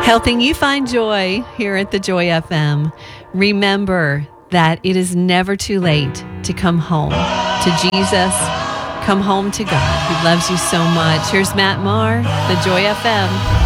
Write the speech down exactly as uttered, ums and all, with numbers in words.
Helping you find joy here at the Joy F M. Remember that it is never too late to come home to Jesus, come home to God who loves you so much. Here's Matt Maher, the Joy F M.